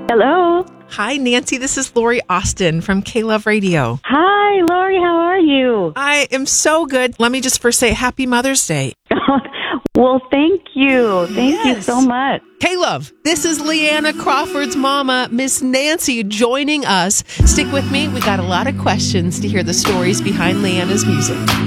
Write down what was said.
Hello. Hi, Nancy. This is Lori Austin from K-Love Radio. Hi, Lori. How are you? I am so good. Let me just first say Happy Mother's Day. Well, thank you. Thank you so much. K-Love, this is Leanna Crawford's mama, Miss Nancy, joining us. Stick with me. We got a lot of questions to hear the stories behind Leanna's music.